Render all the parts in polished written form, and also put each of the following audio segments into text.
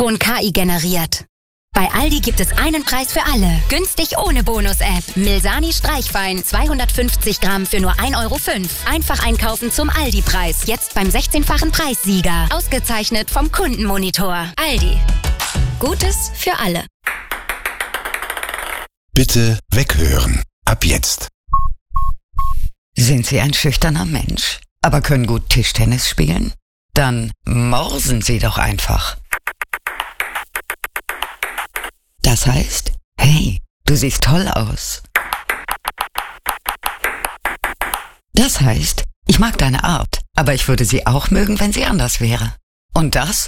Ton KI generiert. Bei Aldi gibt es einen Preis für alle. Günstig ohne Bonus-App. Milsani Streichwein 250 Gramm für nur 1,05 Euro. Einfach einkaufen zum Aldi-Preis. Jetzt beim 16-fachen Preissieger. Ausgezeichnet vom Kundenmonitor. Aldi. Gutes für alle. Bitte weghören. Ab jetzt. Sind Sie ein schüchterner Mensch, aber können gut Tischtennis spielen? Dann morsen Sie doch einfach. Das heißt, hey, du siehst toll aus. Das heißt, ich mag deine Art, aber ich würde sie auch mögen, wenn sie anders wäre. Und das?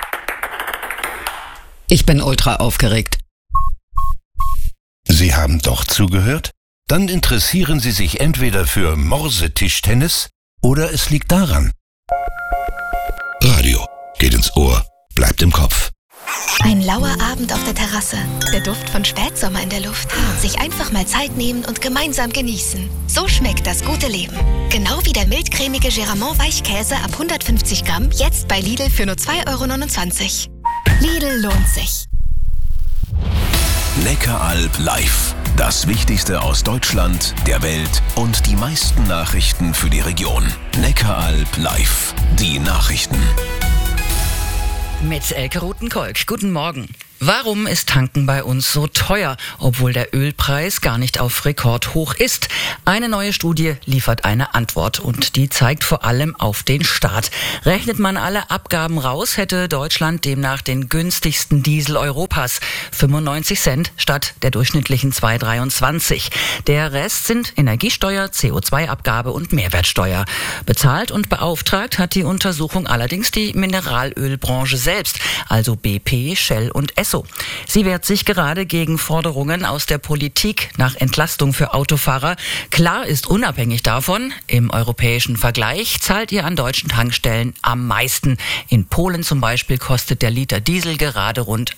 Ich bin ultra aufgeregt. Sie haben doch zugehört? Dann interessieren Sie sich entweder für Morsetischtennis oder es liegt daran. Radio geht ins Ohr, bleibt im Kopf. Ein lauer Abend auf der Terrasse, der Duft von Spätsommer in der Luft. Sich einfach mal Zeit nehmen und gemeinsam genießen. So schmeckt das gute Leben. Genau wie der mildcremige Geramont Weichkäse ab 150 Gramm, jetzt bei Lidl für nur 2,29 Euro. Lidl lohnt sich. Neckaralb live. Das Wichtigste aus Deutschland, der Welt und die meisten Nachrichten für die Region. Neckaralb live. Die Nachrichten. Mit Elke Rothenkolk. Guten Morgen. Warum ist Tanken bei uns so teuer, obwohl der Ölpreis gar nicht auf Rekordhoch ist? Eine neue Studie liefert eine Antwort und die zeigt vor allem auf den Staat. Rechnet man alle Abgaben raus, hätte Deutschland demnach den günstigsten Diesel Europas. 95 Cent statt der durchschnittlichen 2,23. Der Rest sind Energiesteuer, CO2-Abgabe und Mehrwertsteuer. Bezahlt und beauftragt hat die Untersuchung allerdings die Mineralölbranche selbst, also BP, Shell und Esso. Sie wehrt sich gerade gegen Forderungen aus der Politik nach Entlastung für Autofahrer. Klar ist unabhängig davon, im europäischen Vergleich zahlt ihr an deutschen Tankstellen am meisten. In Polen zum Beispiel kostet der Liter Diesel gerade rund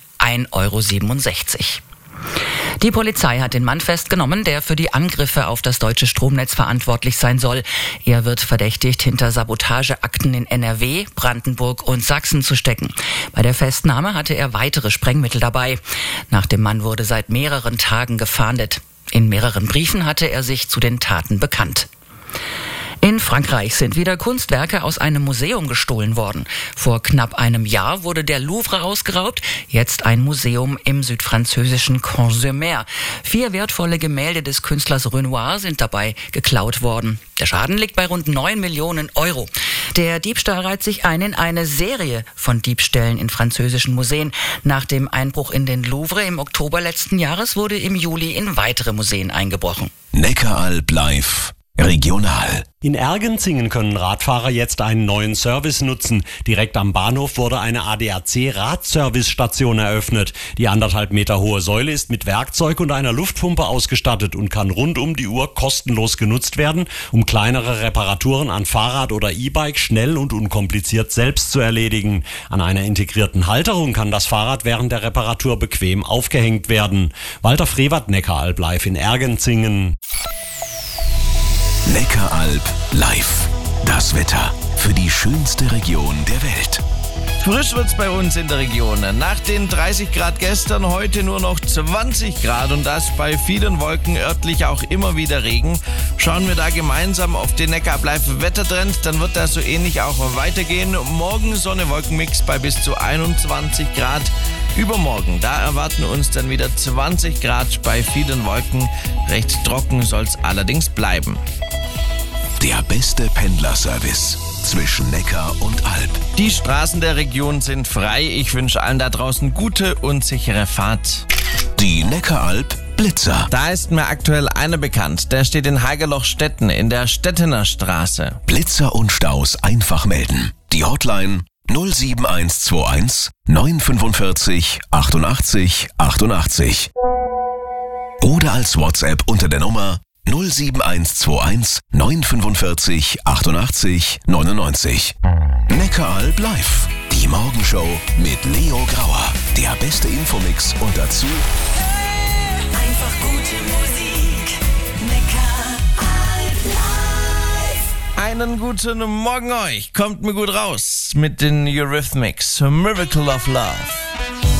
1,67 Euro. Die Polizei hat den Mann festgenommen, der für die Angriffe auf das deutsche Stromnetz verantwortlich sein soll. Er wird verdächtigt, hinter Sabotageakten in NRW, Brandenburg und Sachsen zu stecken. Bei der Festnahme hatte er weitere Sprengmittel dabei. Nach dem Mann wurde seit mehreren Tagen gefahndet. In mehreren Briefen hatte er sich zu den Taten bekannt. In Frankreich sind wieder Kunstwerke aus einem Museum gestohlen worden. Vor knapp einem Jahr wurde der Louvre ausgeraubt, jetzt ein Museum im südfranzösischen Caen-sur-Mer. 4 wertvolle Gemälde des Künstlers Renoir sind dabei geklaut worden. Der Schaden liegt bei rund 9 Millionen Euro. Der Diebstahl reiht sich ein in eine Serie von Diebstählen in französischen Museen. Nach dem Einbruch in den Louvre im Oktober letzten Jahres wurde im Juli in weitere Museen eingebrochen. Neckaralb live. Regional. In Ergenzingen können Radfahrer jetzt einen neuen Service nutzen. Direkt am Bahnhof wurde eine ADAC-Radservice-Station eröffnet. Die 1,5 Meter hohe Säule ist mit Werkzeug und einer Luftpumpe ausgestattet und kann rund um die Uhr kostenlos genutzt werden, um kleinere Reparaturen an Fahrrad oder E-Bike schnell und unkompliziert selbst zu erledigen. An einer integrierten Halterung kann das Fahrrad während der Reparatur bequem aufgehängt werden. Walter Frevert, Neckaralb live in Ergenzingen. Neckaralb live. Das Wetter für die schönste Region der Welt. Frisch wird's bei uns in der Region. Nach den 30 Grad gestern, heute nur noch 20 Grad und das bei vielen Wolken, örtlich auch immer wieder Regen. Schauen wir da gemeinsam auf den Neckaralb live Wettertrend, dann wird das so ähnlich auch weitergehen. Morgen Sonne-Wolken-Mix bei bis zu 21 Grad. Übermorgen, da erwarten uns dann wieder 20 Grad bei vielen Wolken. Recht trocken soll's allerdings bleiben. Der beste Pendlerservice zwischen Neckar und Alb. Die Straßen der Region sind frei. Ich wünsche allen da draußen gute und sichere Fahrt. Die Neckaralb Blitzer. Da ist mir aktuell einer bekannt. Der steht in Haigerlochstetten in der Stettener Straße. Blitzer und Staus einfach melden. Die Hotline 07121 945 88 88. Oder als WhatsApp unter der Nummer 07121 945 88 99. Neckaralb live. Die Morgenshow mit Leo Grauer. Der beste Infomix und dazu einfach gute Musik. Neckaralb live. Einen guten Morgen euch. Kommt mir gut raus mit den Eurythmics. Miracle of Love.